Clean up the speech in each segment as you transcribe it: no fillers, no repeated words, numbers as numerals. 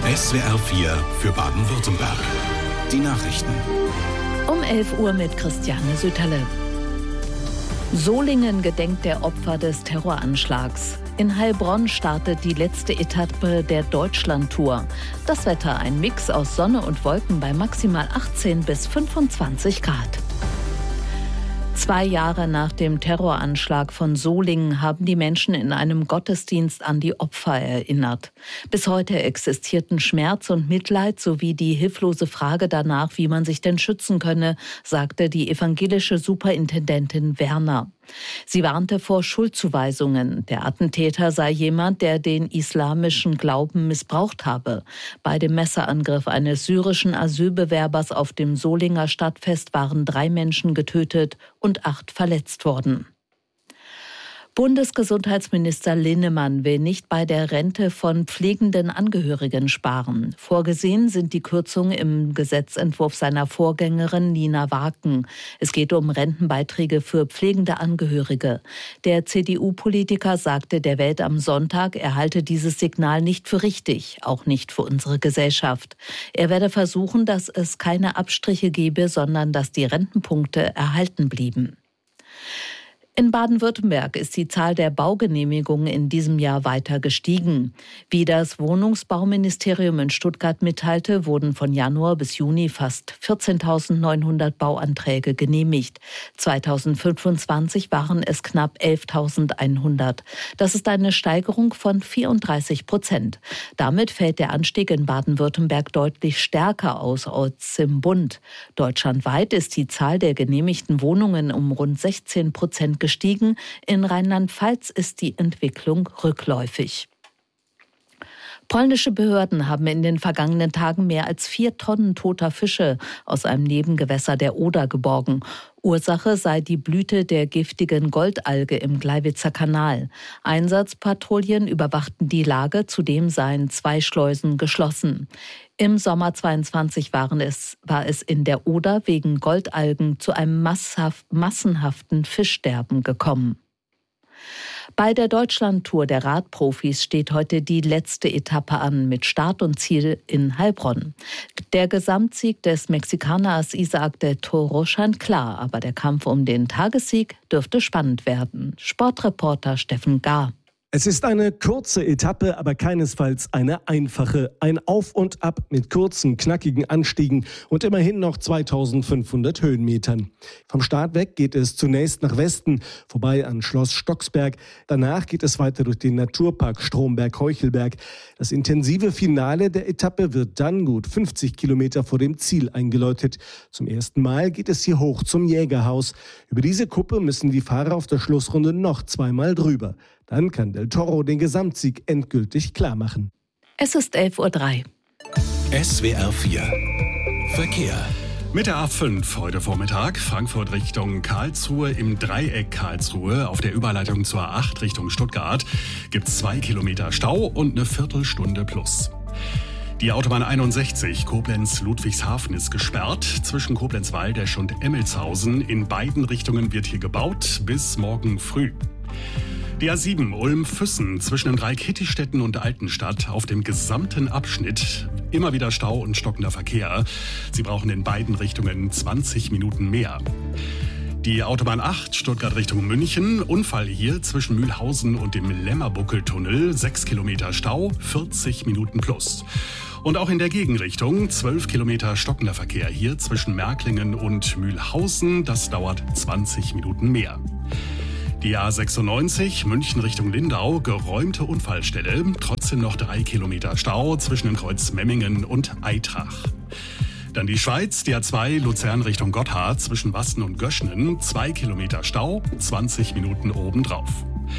SWR 4 für Baden-Württemberg. Die Nachrichten. Um 11 Uhr mit Christiane Sütterle. Solingen gedenkt der Opfer des Terroranschlags. In Heilbronn startet die letzte Etappe der Deutschlandtour. Das Wetter ein Mix aus Sonne und Wolken bei maximal 18 bis 25 Grad. 2 Jahre nach dem Terroranschlag von Solingen haben die Menschen in einem Gottesdienst an die Opfer erinnert. Bis heute existierten Schmerz und Mitleid sowie die hilflose Frage danach, wie man sich denn schützen könne, sagte die evangelische Superintendentin Werner. Sie warnte vor Schuldzuweisungen. Der Attentäter sei jemand, der den islamischen Glauben missbraucht habe. Bei dem Messerangriff eines syrischen Asylbewerbers auf dem Solinger Stadtfest waren 3 Menschen getötet und 8 verletzt worden. Bundesgesundheitsminister Linnemann will nicht bei der Rente von pflegenden Angehörigen sparen. Vorgesehen sind die Kürzungen im Gesetzentwurf seiner Vorgängerin Nina Waken. Es geht um Rentenbeiträge für pflegende Angehörige. Der CDU-Politiker sagte der Welt am Sonntag, er halte dieses Signal nicht für richtig, auch nicht für unsere Gesellschaft. Er werde versuchen, dass es keine Abstriche gebe, sondern dass die Rentenpunkte erhalten blieben. In Baden-Württemberg ist die Zahl der Baugenehmigungen in diesem Jahr weiter gestiegen. Wie das Wohnungsbauministerium in Stuttgart mitteilte, wurden von Januar bis Juni fast 14.900 Bauanträge genehmigt. 2025 waren es knapp 11.100. Das ist eine Steigerung von 34%. Damit fällt der Anstieg in Baden-Württemberg deutlich stärker aus als im Bund. Deutschlandweit ist die Zahl der genehmigten Wohnungen um rund 16% gestiegen. In Rheinland-Pfalz ist die Entwicklung rückläufig. Polnische Behörden haben in den vergangenen Tagen mehr als 4 Tonnen toter Fische aus einem Nebengewässer der Oder geborgen. Ursache sei die Blüte der giftigen Goldalge im Gleiwitzer Kanal. Einsatzpatrouillen überwachten die Lage, zudem seien 2 Schleusen geschlossen. Im Sommer 22 war es in der Oder wegen Goldalgen zu einem massenhaften Fischsterben gekommen. Bei der Deutschlandtour der Radprofis steht heute die letzte Etappe an mit Start und Ziel in Heilbronn. Der Gesamtsieg des Mexikaners Isaac del Toro scheint klar, aber der Kampf um den Tagessieg dürfte spannend werden. Sportreporter Steffen Gahr. Es ist eine kurze Etappe, aber keinesfalls eine einfache. Ein Auf und Ab mit kurzen, knackigen Anstiegen und immerhin noch 2500 Höhenmetern. Vom Start weg geht es zunächst nach Westen, vorbei an Schloss Stocksberg. Danach geht es weiter durch den Naturpark Stromberg-Heuchelberg. Das intensive Finale der Etappe wird dann gut 50 Kilometer vor dem Ziel eingeläutet. Zum ersten Mal geht es hier hoch zum Jägerhaus. Über diese Kuppe müssen die Fahrer auf der Schlussrunde noch 2-mal drüber. Dann kann Del Toro den Gesamtsieg endgültig klarmachen. Es ist 11.03 Uhr. SWR 4 Verkehr. Mit der A5 heute Vormittag, Frankfurt Richtung Karlsruhe im Dreieck Karlsruhe auf der Überleitung zur A8 Richtung Stuttgart gibt es 2 Kilometer Stau und eine Viertelstunde plus. Die Autobahn 61 Koblenz-Ludwigshafen ist gesperrt. Zwischen Koblenz-Waldesch und Emmelshausen in beiden Richtungen wird hier gebaut bis morgen früh. Die A7 Ulm-Füssen zwischen dem Dreieck Hittistetten und Altenstadt auf dem gesamten Abschnitt immer wieder Stau und stockender Verkehr. Sie brauchen in beiden Richtungen 20 Minuten mehr. Die Autobahn 8 Stuttgart Richtung München, Unfall hier zwischen Mühlhausen und dem Lämmerbuckeltunnel, 6 Kilometer Stau, 40 Minuten plus. Und auch in der Gegenrichtung 12 Kilometer stockender Verkehr hier zwischen Märklingen und Mühlhausen, das dauert 20 Minuten mehr. Die A96 München Richtung Lindau, geräumte Unfallstelle, trotzdem noch 3 Kilometer Stau zwischen dem Kreuz Memmingen und Aitrach. Dann die Schweiz, die A2 Luzern Richtung Gotthard zwischen Wasten und Göschnen, 2 Kilometer Stau, 20 Minuten obendrauf.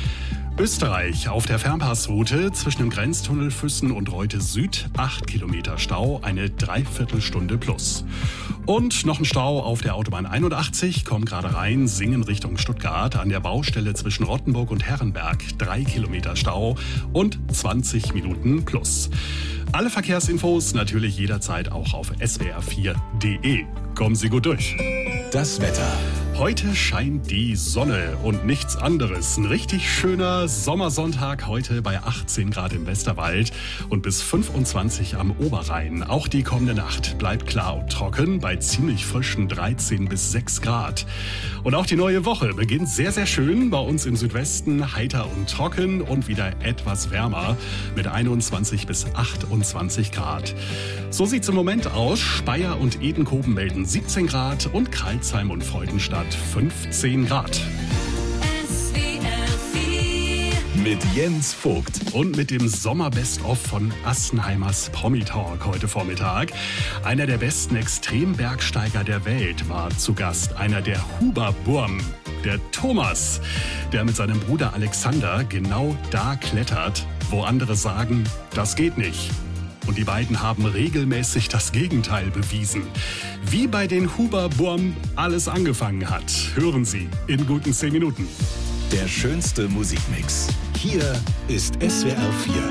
Österreich auf der Fernpassroute zwischen dem Grenztunnel Füssen und Reute Süd, 8 Kilometer Stau, eine Dreiviertelstunde plus. Und noch ein Stau auf der Autobahn 81, kommt gerade rein, Singen Richtung Stuttgart, an der Baustelle zwischen Rottenburg und Herrenberg, 3 Kilometer Stau und 20 Minuten plus. Alle Verkehrsinfos natürlich jederzeit auch auf swr4.de. Kommen Sie gut durch. Das Wetter. Heute scheint die Sonne und nichts anderes. Ein richtig schöner Sommersonntag heute bei 18 Grad im Westerwald und bis 25 am Oberrhein. Auch die kommende Nacht bleibt klar und trocken bei ziemlich frischen 13 bis 6 Grad. Und auch die neue Woche beginnt sehr, sehr schön. Bei uns im Südwesten heiter und trocken und wieder etwas wärmer mit 21 bis 28 Grad. So sieht's im Moment aus. Speyer und Edenkoben melden 17 Grad und Crailsheim und Freudenstadt 15 Grad. Mit Jens Vogt. Und mit dem Sommer-Best-of von Assenheimers Promi-Talk heute Vormittag. Einer der besten Extrembergsteiger der Welt war zu Gast. Einer der Huber-Burm, der Thomas, der mit seinem Bruder Alexander genau da klettert, wo andere sagen, das geht nicht. Und die beiden haben regelmäßig das Gegenteil bewiesen. Wie bei den Huber-Burm alles angefangen hat, hören Sie in guten 10 Minuten. Der schönste Musikmix. Hier ist SWR 4.